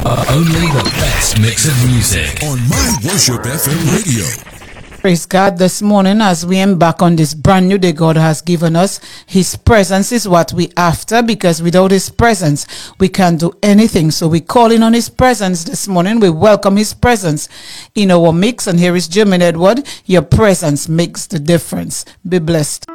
Only the best mix of music on My Worship FM radio. Praise God this morning as we embark on this brand new day God has given us. His presence is what we after, because without His presence, we can't do anything. So we call in on His presence this morning. We welcome His presence in our mix. And here is Jermaine Edward. Your presence makes the difference. Be blessed.